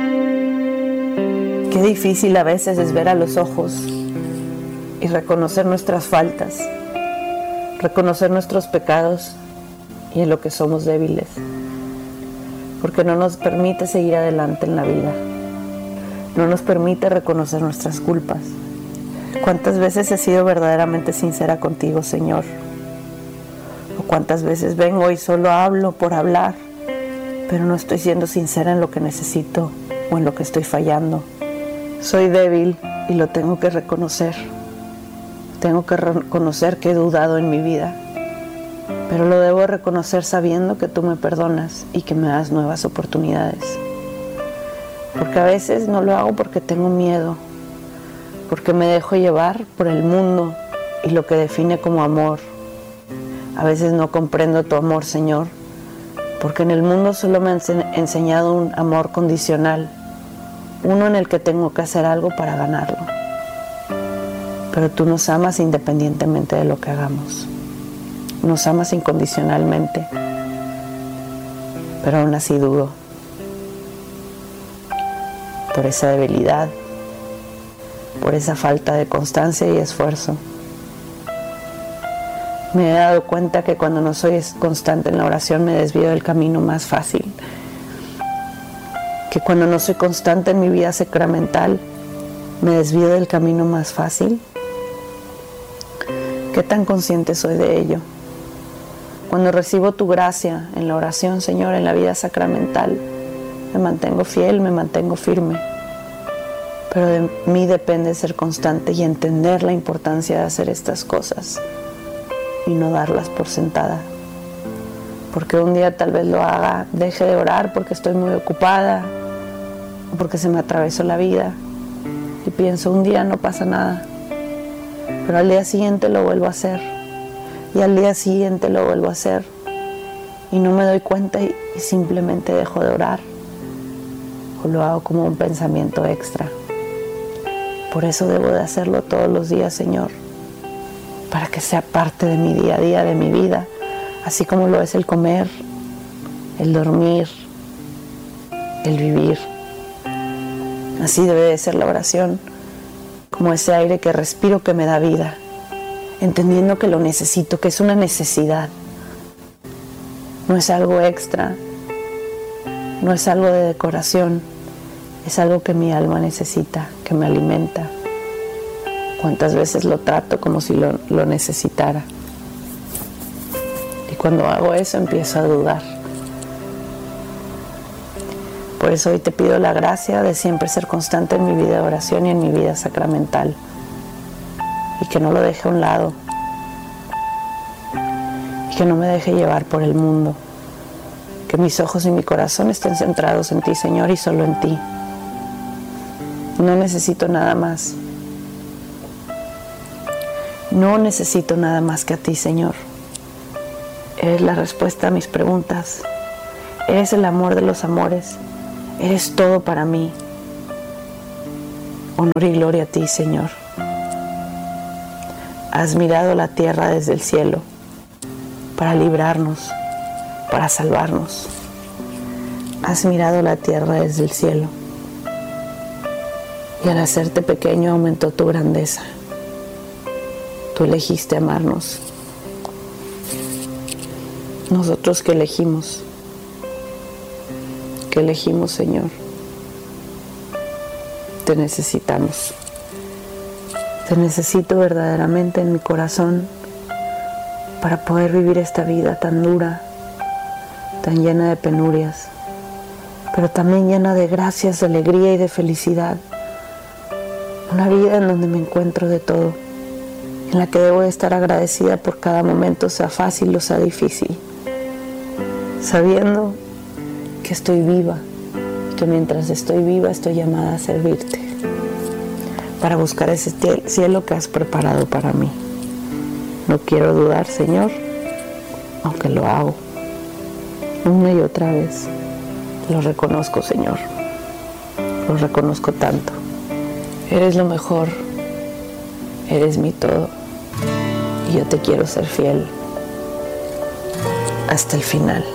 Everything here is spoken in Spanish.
Qué difícil a veces es ver a los ojos y reconocer nuestras faltas, reconocer nuestros pecados y en lo que somos débiles, porque no nos permite seguir adelante en la vida, no nos permite reconocer nuestras culpas. ¿Cuántas veces he sido verdaderamente sincera contigo, Señor? ¿O cuántas veces vengo y solo hablo por hablar, pero no estoy siendo sincera en lo que necesito o en lo que estoy fallando? Soy débil y lo tengo que reconocer. Tengo que reconocer que he dudado en mi vida, pero lo debo reconocer sabiendo que tú me perdonas y que me das nuevas oportunidades. Porque a veces no lo hago porque tengo miedo, porque me dejo llevar por el mundo y lo que define como amor. A veces no comprendo tu amor, Señor, porque en el mundo solo me han enseñado un amor condicional, uno en el que tengo que hacer algo para ganarlo. Pero tú nos amas independientemente de lo que hagamos. Nos amas incondicionalmente, pero aún así dudo. Por esa debilidad, por esa falta de constancia y esfuerzo. Me he dado cuenta que cuando no soy constante en la oración me desvío del camino más fácil. Que cuando no soy constante en mi vida sacramental me desvío del camino más fácil. ¿Qué tan consciente soy de ello? Cuando recibo tu gracia en la oración, Señor, en la vida sacramental, me mantengo fiel, me mantengo firme. Pero de mí depende ser constante y entender la importancia de hacer estas cosas y no darlas por sentada. Porque un día tal vez lo haga, deje de orar porque estoy muy ocupada o porque se me atravesó la vida y pienso un día no pasa nada, pero al día siguiente lo vuelvo a hacer y al día siguiente lo vuelvo a hacer y no me doy cuenta y simplemente dejo de orar o lo hago como un pensamiento extra. Por eso debo de hacerlo todos los días, Señor, para que sea parte de mi día a día, de mi vida, así como lo es el comer, el dormir, el vivir. Así debe de ser la oración, como ese aire que respiro que me da vida, entendiendo que lo necesito, que es una necesidad. No es algo extra, no es algo de decoración, es algo que mi alma necesita, que me alimenta. ¿Cuántas veces lo trato como si lo necesitara? Y cuando hago eso empiezo a dudar. Por eso hoy te pido la gracia de siempre ser constante en mi vida de oración y en mi vida sacramental. Y que no lo deje a un lado. Y que no me deje llevar por el mundo. Que mis ojos y mi corazón estén centrados en ti, Señor, y solo en ti. No necesito nada más. No necesito nada más que a ti, Señor. Eres la respuesta a mis preguntas. Eres el amor de los amores. Eres todo para mí. Honor y gloria a ti, Señor. Has mirado la tierra desde el cielo para librarnos, para salvarnos. Has mirado la tierra desde el cielo y al hacerte pequeño aumentó tu grandeza. Tú elegiste amarnos. Nosotros que elegimos, Señor. Te necesitamos. Te necesito verdaderamente en mi corazón para poder vivir esta vida tan dura, tan llena de penurias, pero también llena de gracias, de alegría y de felicidad. Una vida en donde me encuentro de todo, en la que debo de estar agradecida por cada momento, sea fácil o sea difícil, sabiendo que estoy viva y que mientras estoy viva estoy llamada a servirte para buscar ese cielo que has preparado para mí. No quiero dudar, Señor, aunque lo hago una y otra vez. Lo reconozco, Señor, lo reconozco tanto. Eres lo mejor, eres mi todo y yo te quiero ser fiel hasta el final.